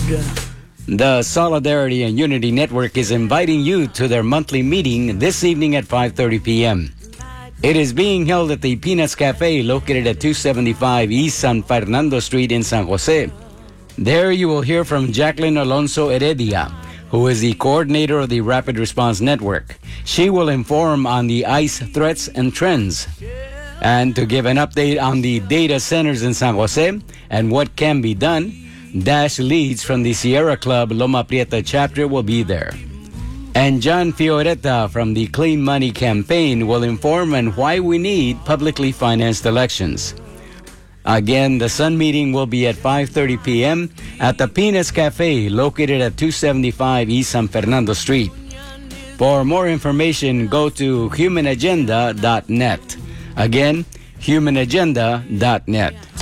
The Solidarity and Unity Network is inviting you to their monthly meeting this evening at 5:30 p.m. It is being held at the Pinas Cafe located at 275 East San Fernando Street in San Jose. There you will hear from Jacqueline Alonso Heredia, who is the coordinator of the Rapid Response Network. She will inform on the ICE threats and trends. And to give an update on the data centers in San Jose and what can be done, Dash Leads from the Sierra Club Loma Prieta chapter will be there. And John Fioretta from the Clean Money Campaign will inform on why we need publicly financed elections. Again, the Sun meeting will be at 5:30 p.m. at the Pinas Cafe located at 275 East San Fernando Street. For more information, go to humanagenda.net. Again, humanagenda.net.